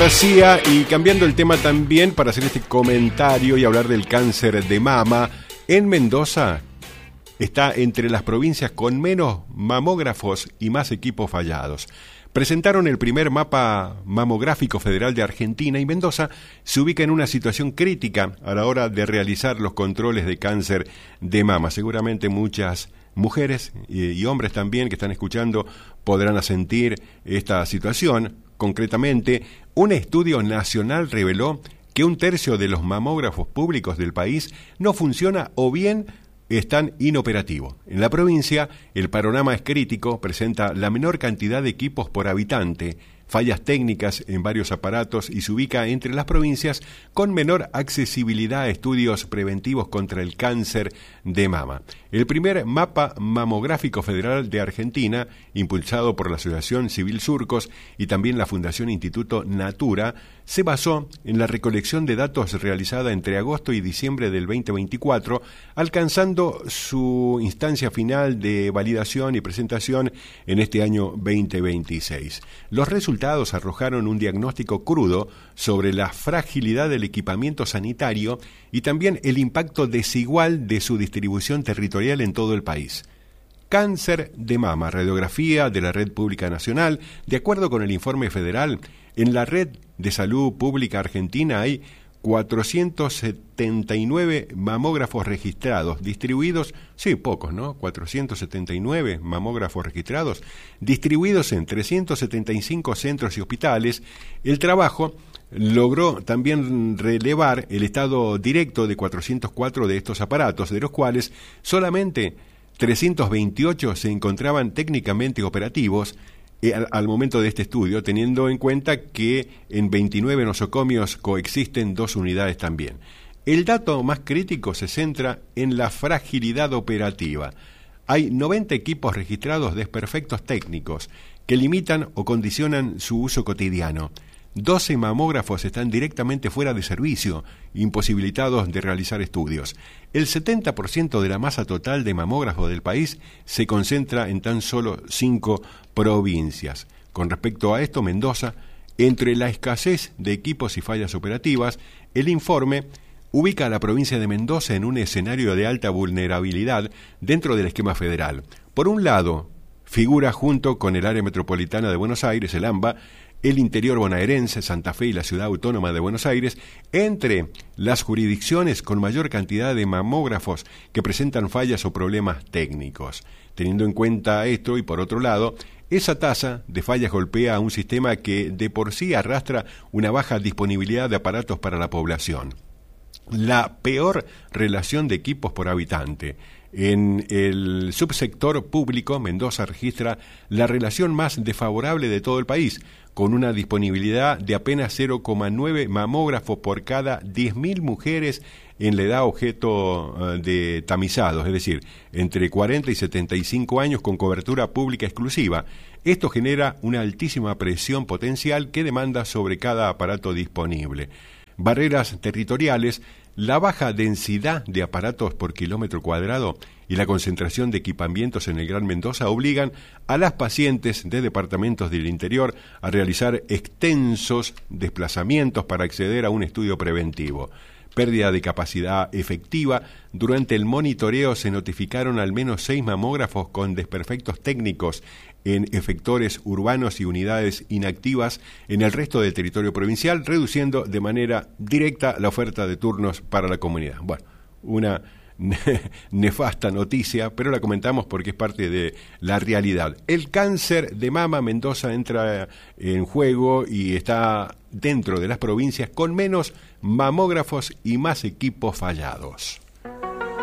García, y cambiando el tema también para hacer este comentario y hablar del cáncer de mama, en Mendoza está entre las provincias con menos mamógrafos y más equipos fallados. Presentaron el primer mapa mamográfico federal de Argentina y Mendoza se ubica en una situación crítica a la hora de realizar los controles de cáncer de mama. Seguramente muchas mujeres y hombres también que están escuchando podrán asentir esta situación. Concretamente, un estudio nacional reveló que 1/3 de los mamógrafos públicos del país no funciona o bien están inoperativos. En la provincia, el panorama es crítico, presenta la menor cantidad de equipos por habitante, fallas técnicas en varios aparatos y se ubica entre las provincias con menor accesibilidad a estudios preventivos contra el cáncer de mama. El primer mapa mamográfico federal de Argentina, impulsado por la Asociación Civil Surcos y también la Fundación Instituto Natura, se basó en la recolección de datos realizada entre agosto y diciembre del 2024, alcanzando su instancia final de validación y presentación en este año 2026. Los resultados arrojaron un diagnóstico crudo sobre la fragilidad del equipamiento sanitario y también el impacto desigual de su distribución territorial en todo el país. Cáncer de mama, radiografía de la Red Pública Nacional. De acuerdo con el informe federal, en la Red de Salud Pública Argentina hay 479 mamógrafos registrados, distribuidos, sí, pocos, ¿no? 479 mamógrafos registrados, distribuidos en 375 centros y hospitales. El trabajo logró también relevar el estado directo de 404 de estos aparatos, de los cuales solamente 328 se encontraban técnicamente operativos al momento de este estudio, teniendo en cuenta que en 29 nosocomios coexisten 2 unidades también. El dato más crítico se centra en la fragilidad operativa. Hay 90 equipos registrados desperfectos técnicos que limitan o condicionan su uso cotidiano. 12 mamógrafos están directamente fuera de servicio, imposibilitados de realizar estudios. El 70% de la masa total de mamógrafos del país se concentra en tan solo 5 provincias. Con respecto a esto, Mendoza, entre la escasez de equipos y fallas operativas, el informe ubica a la provincia de Mendoza en un escenario de alta vulnerabilidad dentro del esquema federal. Por un lado, figura junto con el área metropolitana de Buenos Aires, el AMBA, el interior bonaerense, Santa Fe y la Ciudad Autónoma de Buenos Aires, entre las jurisdicciones con mayor cantidad de mamógrafos que presentan fallas o problemas técnicos. Teniendo en cuenta esto y por otro lado, esa tasa de fallas golpea a un sistema que de por sí arrastra una baja disponibilidad de aparatos para la población. La peor relación de equipos por habitante. En el subsector público, Mendoza registra la relación más desfavorable de todo el país, con una disponibilidad de apenas 0,9 mamógrafos por cada 10.000 mujeres en la edad objeto de tamizados, es decir, entre 40 y 75 años con cobertura pública exclusiva. Esto genera una altísima presión potencial que demanda sobre cada aparato disponible. Barreras territoriales, la baja densidad de aparatos por kilómetro cuadrado y la concentración de equipamientos en el Gran Mendoza obligan a las pacientes de departamentos del interior a realizar extensos desplazamientos para acceder a un estudio preventivo. Pérdida de capacidad efectiva. Durante el monitoreo se notificaron al menos 6 mamógrafos con desperfectos técnicos en efectores urbanos y unidades inactivas en el resto del territorio provincial, reduciendo de manera directa la oferta de turnos para la comunidad. Bueno, una nefasta noticia, pero la comentamos porque es parte de la realidad. El cáncer de mama, Mendoza entra en juego y está dentro de las provincias con menos mamógrafos y más equipos fallados.